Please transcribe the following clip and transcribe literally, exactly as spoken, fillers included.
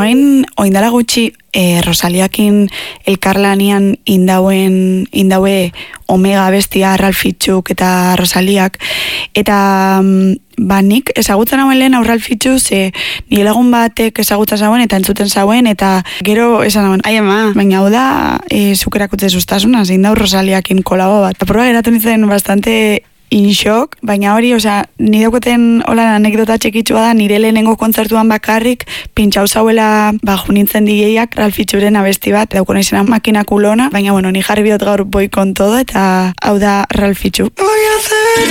orain, oindala gutxi, e, Rosaliakin elkarlanian indauen, indaue Omega bestia, Ralph Fitzuk eta Rosaliak, eta ba nik ezagutzen hauen lehen Ralph Fitzuk, ze nire lagun batek ezagutzen zauen eta entzuten zauen, eta gero esan hauen, ai ama, baina hau da, e, zuk erakutze sustasuna, zein dau Rosaliakin kolabo bat. Proba geratu nintzen bastante in shock, baina hori, osea, ni daukaten hola anekdota txikitsua da, nire lehenengo kontzertuan bakarrik pintxau zauela, ba, junintzen D J-ak Ralph Fitzuren abesti bat, dauko naizena makina kulona, baina bueno, ni jarri biot gaur boi kon todo, eta hau da Ralph Fitzu.